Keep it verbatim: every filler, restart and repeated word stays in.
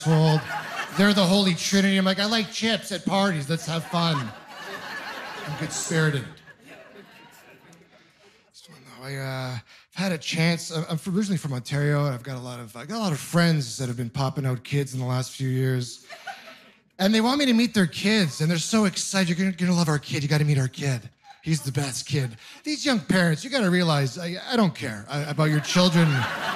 told. They're the Holy Trinity. I'm like, I like chips at parties. Let's have fun. I'm good spirited. I, uh, I've had a chance. I'm from, originally from Ontario, and I've got a lot of I got a lot of friends that have been popping out kids in the last few years, and they want me to meet their kids, and they're so excited. You're gonna, you're gonna love our kid. You got to meet our kid. He's the best kid. These young parents, you got to realize, I, I don't care I, about your children.